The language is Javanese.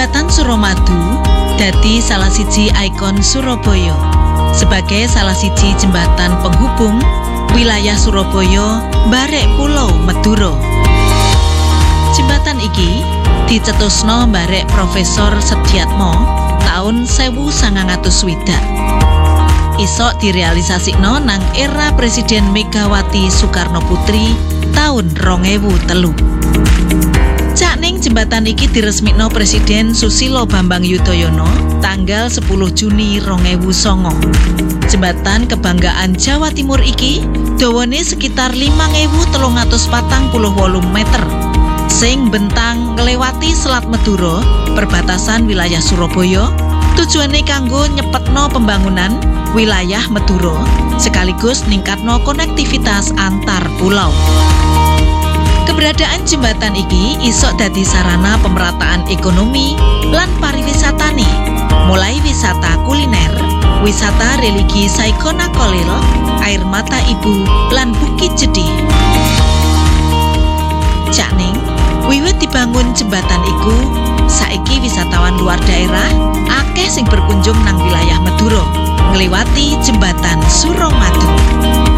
Jembatan Suramadu dadi salah siji ikon Surabaya sebagai salah siji jembatan penghubung wilayah Surabaya mbarek Pulau Madura. Jembatan iki dicetusno mbarek Profesor Sediatmo tahun 1960. Isok direalisasikno nang era Presiden Megawati Soekarno Putri tahun 2003. Cakning jembatan iki diresmikno Presiden Susilo Bambang Yudhoyono tanggal 10 Juni 2009. Jembatan Kebanggaan Jawa Timur iki dawane sekitar 5.348 meter sing bentang nglewati Selat Madura, perbatasan wilayah Surabaya. Tujuane kanggo nyepetno pembangunan wilayah Madura sekaligus ningkatno konektivitas antar pulau. Keberadaan jembatan iki isok dadi sarana pemerataan ekonomi lan pariwisatane, mulai wisata kuliner, wisata religi Saikona Kolil, Air Mata Ibu, lan Bukit Jedih. Cakning wiwit dibangun jembatan iku, saiki wisatawan luar daerah akeh sing berkunjung nang wilayah Madura ngliwati jembatan Suramadu.